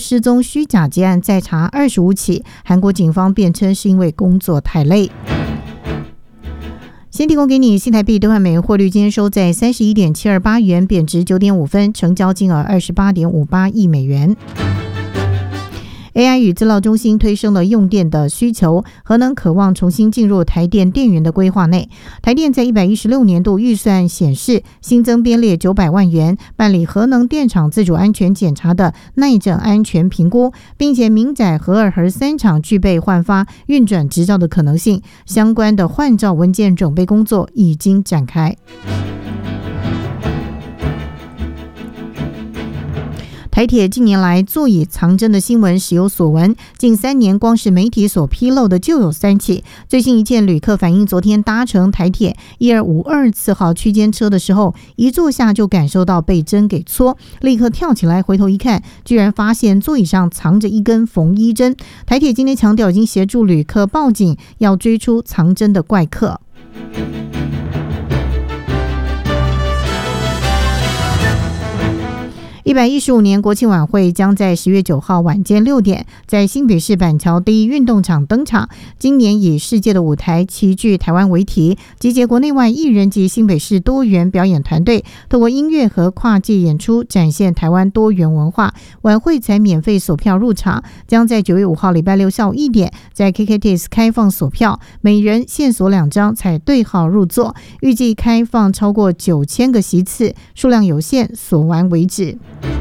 失踪虚假结案再查25起，韩国警方辩称是因为工作太累。先提供给你新台币兑换美元汇率，今天收在 31.728 元，贬值 9.5 分，成交金额 28.58 亿美元。AI 与资料中心推升了用电的需求，核能渴望重新进入台电电源的规划内。台电在116年度预算显示，新增编列900万元，办理核能电厂自主安全检查的耐震安全评估，并且明载核2、核3厂具备换发运转执照的可能性。相关的换照文件准备工作已经展开。台铁近年来座椅藏针的新闻时有所闻，近3年光是媒体所披露的就有3起。最新一件旅客反映，昨天搭乘台铁1252次号区间车的时候，一坐下就感受到被针给戳，立刻跳起来回头一看，居然发现座椅上藏着一根缝衣针。台铁今天强调已经协助旅客报警，要追出藏针的怪客。115年国庆晚会将在10月9号晚间6点在新北市板桥第一运动场登场。今年以世界的舞台齐聚台湾为题，集结国内外艺人及新北市多元表演团队，透过音乐和跨界演出展现台湾多元文化。晚会才免费锁票入场，将在9月5号礼拜六下午1点在 KKTIX 开放锁票，每人限锁2张才对号入座。预计开放超过9000个席次，数量有限，锁完为止。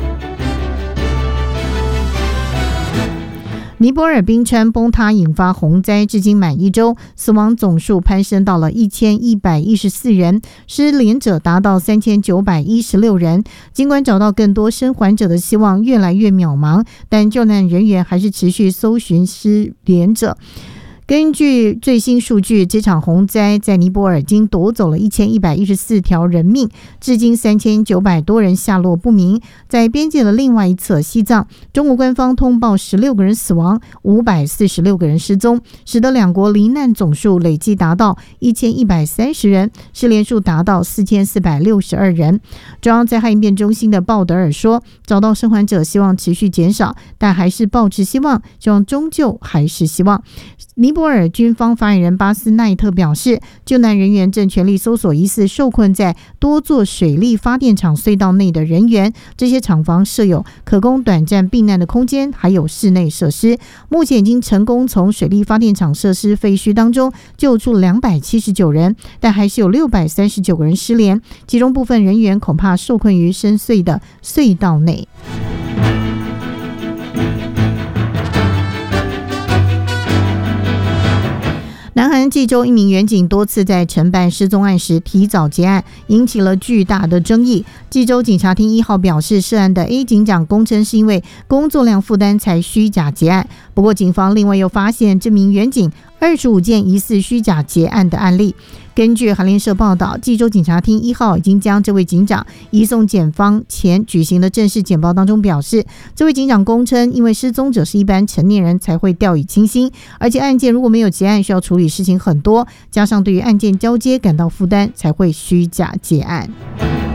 尼泊尔冰川崩塌引发洪灾，至今满1周，死亡总数攀升到了1114人，失联者达到3916人。尽管找到更多生还者的希望越来越渺茫，但救难人员还是持续搜寻失联者。根据最新数据，这场洪灾在尼泊尔已经夺走了1114条人命，至今3900多人下落不明。在边界的另外一侧西藏，中国官方通报16个人死亡，546个人失踪，使得两国罹难总数累计达到1130人，失联数达到4462人。中央灾害应变中心的鲍德尔说，找到生还者希望持续减少，但还是抱持希望，希望终究还是希望。尼泊尔军方发言人巴斯奈特表示，救难人员正全力搜索疑似受困在多座水力发电厂隧道内的人员，这些厂房设有可供短暂避难的空间，还有室内设施。目前已经成功从水力发电厂设施废墟当中救出279人，但还是有639个人失联，其中部分人员恐怕受困于深邃的隧道内。南韩济州一名员警多次在承办失踪案时提早结案，引起了巨大的争议。济州警察厅1号表示，涉案的 A 警长供称是因为工作量负担才虚假结案。不过警方另外又发现这名员警25件疑似虚假结案的案例。根据韩联社报道，济州警察厅1号已经将这位警长移送检方前举行的正式简报当中表示，这位警长供称，因为失踪者是一般成年人才会掉以轻心，而且案件如果没有结案，需要处理事情很多，加上对于案件交接感到负担，才会虚假结案。